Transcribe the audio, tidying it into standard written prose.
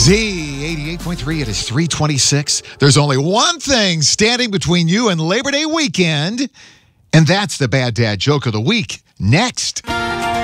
Z88.3, it is 326. There's only one thing standing between you and Labor Day weekend, and that's the Bad Dad Joke of the Week. Next.